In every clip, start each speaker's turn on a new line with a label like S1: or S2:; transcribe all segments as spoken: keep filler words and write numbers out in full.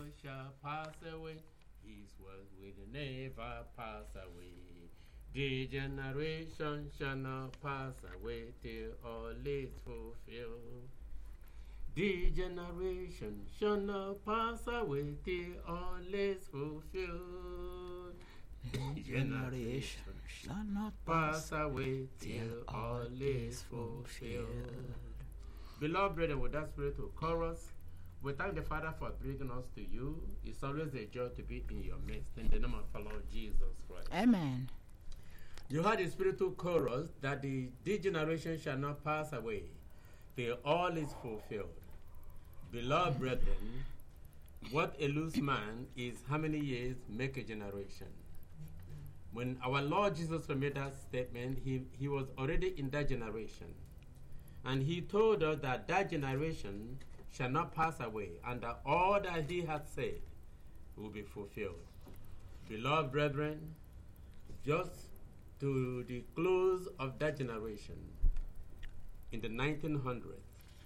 S1: shall pass away. His word will never pass away. The generation shall not pass away till all is fulfilled. The generation shall not pass away till all is fulfilled.
S2: The generation shall not
S1: Pass away till all is fulfilled. Beloved brethren, with that spiritual chorus, we thank the Father for bringing us to you. It's always a joy to be in your midst. In the name of our Lord Jesus Christ.
S2: Amen.
S1: You heard the spiritual chorus that the, the generation shall not pass away till all is fulfilled. Beloved brethren, what a loose man is how many years make a generation. When our Lord Jesus made that statement, he, he was already in that generation. And he told us that that generation shall not pass away, and that all that he had said will be fulfilled. Beloved brethren, just to the close of that generation, in the nineteen hundreds,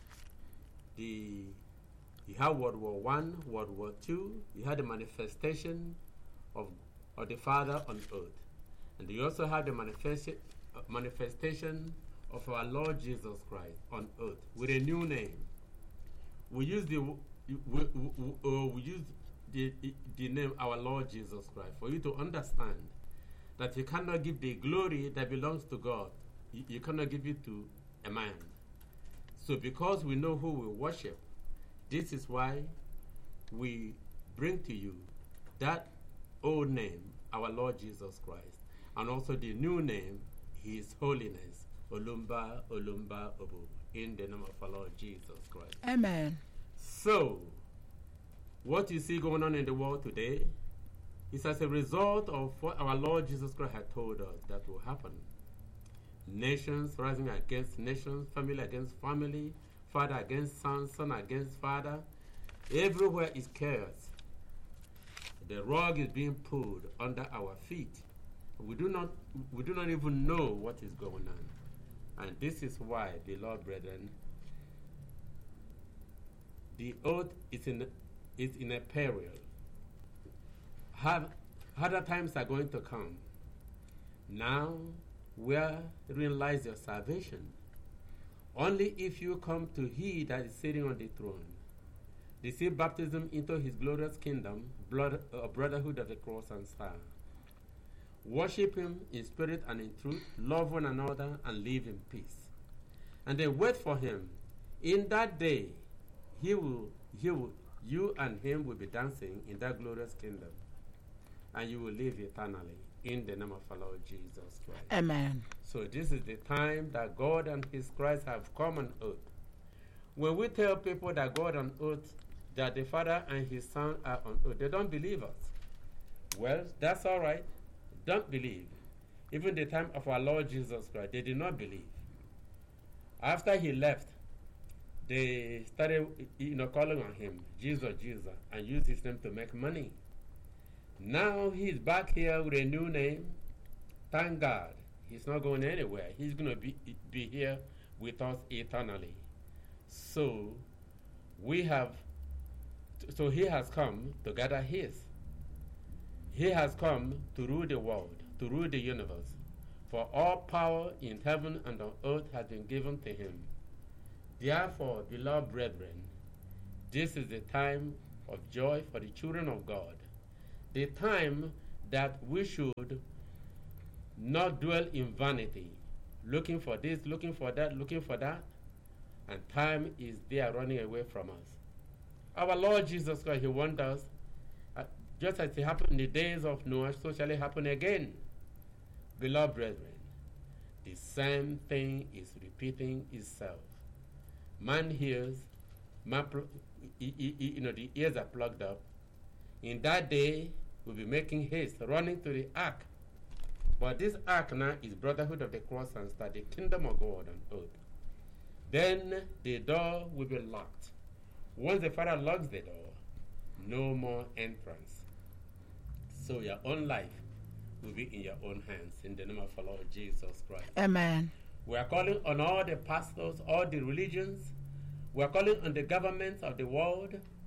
S1: the you had World War One, World War Two, you had the manifestation of, of the Father on earth. And you also had the manifesti- uh, manifestation of our Lord Jesus Christ on earth with a new name. We use the we, we, we, uh, we use the, the name our Lord Jesus Christ for you to understand that you cannot give the glory that belongs to God. You, you cannot give it to a man. So because we know who we worship, this is why we bring to you that old name, our Lord Jesus Christ, and also the new name, His Holiness, Olumba, Olumba, Obu, in the name of our Lord Jesus Christ.
S2: Amen.
S1: So, what you see going on in the world today is as a result of what our Lord Jesus Christ had told us that will happen. Nations rising against nations, family against family, father against son, son against father. Everywhere is chaos. The rug is being pulled under our feet. We do not, we do not even know what is going on. And this is why, beloved brethren, the earth is in, is in a peril. Have, harder times are going to come. Now, where lies your salvation? Only if you come to He that is sitting on the throne, receive baptism into His glorious kingdom, blood, uh, brotherhood of the cross and star. Worship Him in spirit and in truth, love one another, and live in peace. And then wait for Him. In that day, He will, He will, you and Him will be dancing in that glorious kingdom, and you will live eternally in the name of our Lord Jesus Christ.
S2: Amen.
S1: So this is the time that God and His Christ have come on earth. When we tell people that God on earth, that the Father and His Son are on earth, they don't believe us. Well, that's all right. Don't believe. Even the time of our Lord Jesus Christ, they did not believe. After He left, they started, you know, calling on Him, Jesus, Jesus, and used His name to make money. Now He's back here with a new name. Thank God. He's not going anywhere. He's going to be, be here with us eternally. So, we have, so He has come to gather His. He has come to rule the world, to rule the universe. For all power in heaven and on earth has been given to Him. Therefore, beloved brethren, this is the time of joy for the children of God. The time that we should not dwell in vanity, looking for this, looking for that, looking for that, and time is there running away from us. Our Lord Jesus Christ, He warned us, uh, just as it happened in the days of Noah, so shall it happen again. Beloved brethren, the same thing is repeating itself. Man hears, man pl- you know, the ears are plugged up. In that day, we'll be making haste, running to the ark. But this ark now is brotherhood of the cross and star, the kingdom of God on earth. Then the door will be locked. Once the Father locks the door, no more entrance. So your own life will be in your own hands, in the name of our Lord Jesus Christ.
S2: Amen.
S1: We are calling on all the pastors, all the religions. We are calling on the governments of the world,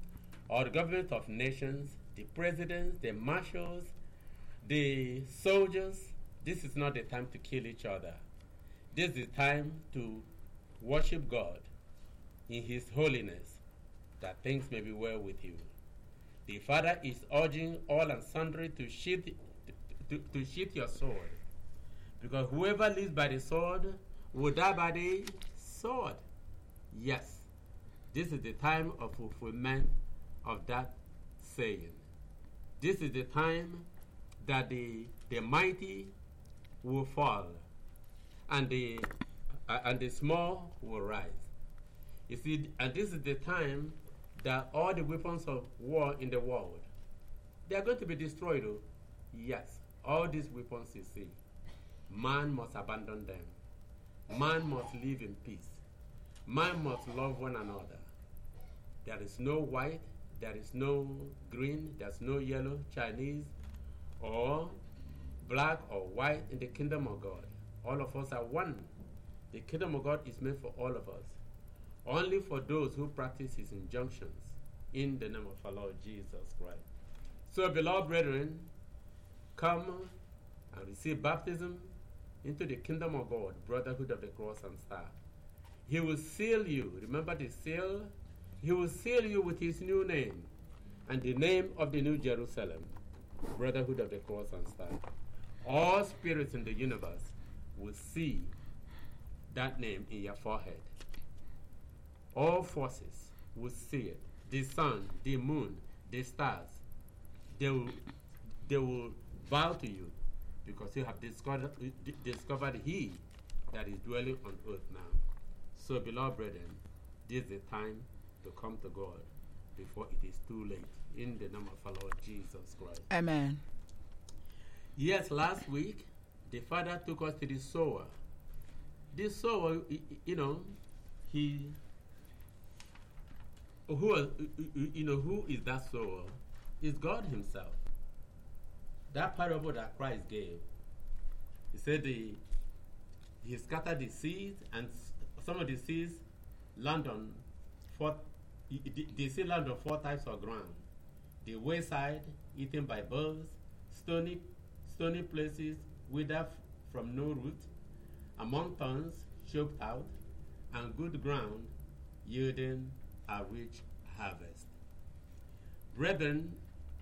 S1: or the government of nations, the presidents, the marshals, the soldiers. This is not the time to kill each other. This is the time to worship God in His holiness, that things may be well with you. The Father is urging all and sundry to sheath, to, to, to sheath your sword, because whoever lives by the sword will die by the sword. Yes, this is the time of fulfillment of that saying. This is the time that the, the mighty will fall, and the, uh, and the small will rise. You see, and this is the time that all the weapons of war in the world, they are going to be destroyed. Though. Yes, all these weapons you see, man must abandon them. Man must live in peace. Man must love one another. There is no white, there is no green, there's no yellow, Chinese, or black or white in the kingdom of God. All of us are one. The kingdom of God is meant for all of us. Only for those who practice His injunctions in the name of our Lord Jesus Christ. So, beloved brethren, come and receive baptism into the kingdom of God, brotherhood of the cross and staff. He will seal you. Remember the seal? He will seal you with His new name and the name of the New Jerusalem, brotherhood of the cross and staff. All spirits in the universe will see that name in your forehead. All forces will see it. The sun, the moon, the stars, they will, they will bow to you, because you have discovered, discovered He that is dwelling on earth now. So, beloved brethren, this is the time to come to God before it is too late. In the name of our Lord Jesus Christ.
S2: Amen.
S1: Yes, last week, the Father took us to the sower. This sower, you know, he, who, you know, who is that sower? Is God Himself. That parable that Christ gave, He said the, He scattered the seeds, and some of the seeds land on four, they see land on four types of ground. The wayside, eaten by birds, stony, stony places, withered from no root, among thorns, choked out, and good ground, yielding a rich harvest. Brethren,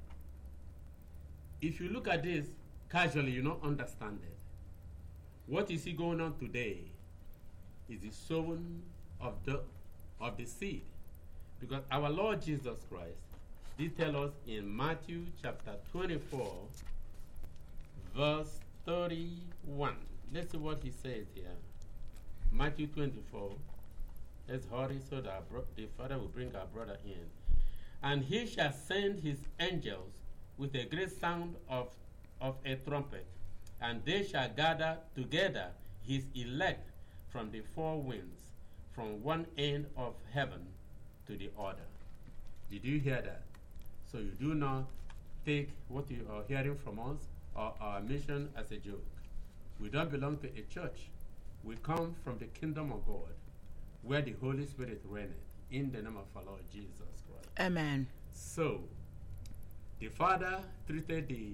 S1: if you look at this casually, you don't understand it. What is going on today is the sowing of the of the seed, because our Lord Jesus Christ did tell us in Matthew chapter twenty-four, verse thirty-one. Let's see what He says here. Matthew twenty-four. Let's hurry so that bro- the Father will bring our brother in. And He shall send His angels with a great sound of, of a trumpet, and they shall gather together His elect from the four winds, from one end of heaven to the other. Did you hear that? So you do not take what you are hearing from us or our mission as a joke. We don't belong to a church. We come from the kingdom of God, where the Holy Spirit reigneth, in the name of our Lord Jesus Christ.
S2: Amen.
S1: So, the Father treated the,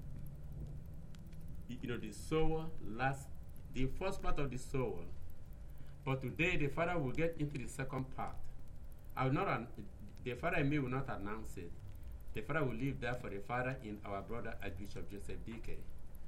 S1: you know, the sower last, the first part of the sower. But today, the Father will get into the second part. I will not, an- the Father and me will not announce it. The Father will leave that for the Father in our brother Archbishop Joseph D K